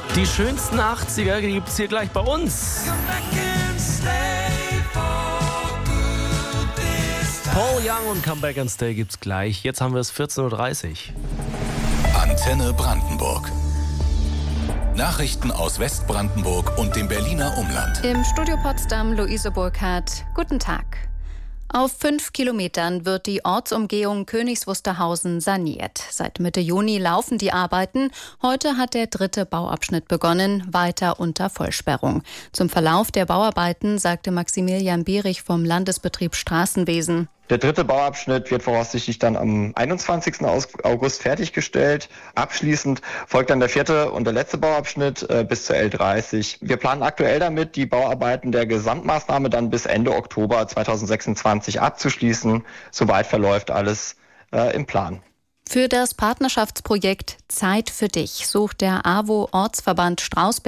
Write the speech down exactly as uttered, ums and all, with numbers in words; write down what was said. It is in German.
Die schönsten achtziger gibt es hier gleich bei uns. Paul Young und Come Back and Stay gibt's gleich. Jetzt haben wir es vierzehn Uhr dreißig. Antenne Brandenburg. Nachrichten aus Westbrandenburg und dem Berliner Umland. Im Studio Potsdam Luise Burkhardt. Guten Tag. Auf fünf Kilometern wird die Ortsumgehung Königs Wusterhausen saniert. Seit Mitte Juni laufen die Arbeiten. Heute hat der dritte Bauabschnitt begonnen, weiter unter Vollsperrung. Zum Verlauf der Bauarbeiten sagte Maximilian Bierich vom Landesbetrieb Straßenwesen: Der dritte Bauabschnitt wird voraussichtlich dann am einundzwanzigsten August fertiggestellt. Abschließend folgt dann der vierte und der letzte Bauabschnitt äh, bis zur L dreißig. Wir planen aktuell damit, die Bauarbeiten der Gesamtmaßnahme dann bis Ende Oktober zweitausendsechsundzwanzig abzuschließen. Soweit verläuft alles äh, im Plan. Für das Partnerschaftsprojekt Zeit für dich sucht der AWO-Ortsverband Strausberg